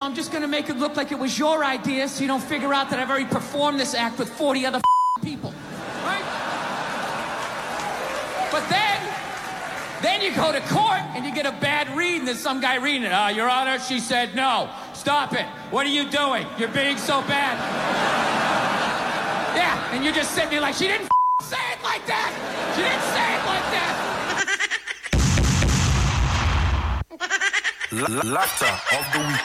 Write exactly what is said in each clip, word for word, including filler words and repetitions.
I'm just gonna make it look like it was your idea so you don't figure out that I've already performed this act with forty other people, right? But then, then you go to court and you get a bad read and there's some guy reading it. Uh, Your Honor, she said no. Stop it. What are you doing? You're being so bad. Yeah, and you're just sitting there like, she didn't say it like that. She didn't say it like that. Laughter of the week.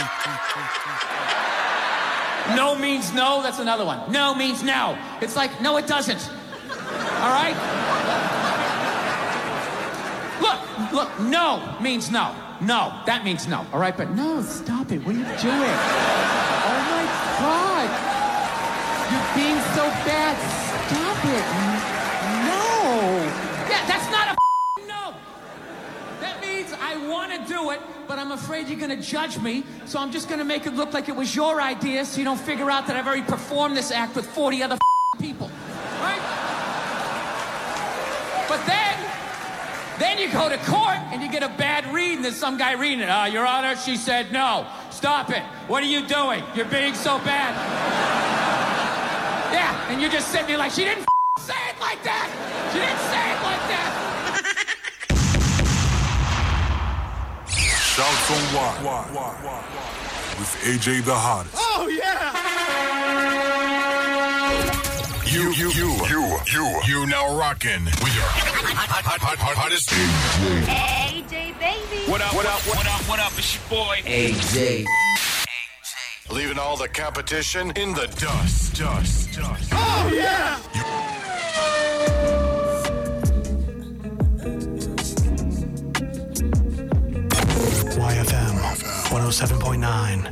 No means no, that's another one. No means no. It's like, no, it doesn't. All right? Look, look, no means no. No, that means no. All right, but no, stop it. What are you doing? Oh, my God. You're being so bad. Stop it. No. Yeah, that's not a no. That means I want to do it, but I'm afraid you're going to judge me, so I'm just going to make it look like it was your idea so you don't figure out that I've already performed this act with forty other people, right? But then, then you go to court and you get a bad read and there's some guy reading it. Uh, Your Honor, she said no. Stop it. What are you doing? You're being so bad. Yeah, and you're just sitting there like, she didn't say it like that. She didn't say it like that. Shouts on Why with A J the Hottest. Oh, yeah! You, you, you, you, you, you now rocking with your hot, hot, hot, hot, hot, hottest A J. A J, baby. What up, what up, what up, what up, it's your boy A J. Leaving all the competition in the dust, dust, dust. Oh, yeah! Y F M one oh seven point nine.